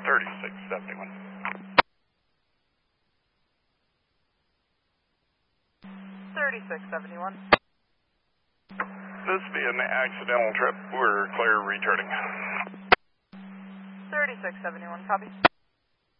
3671. 3671. This being an accidental trip, we're clear returning. 3671, copy.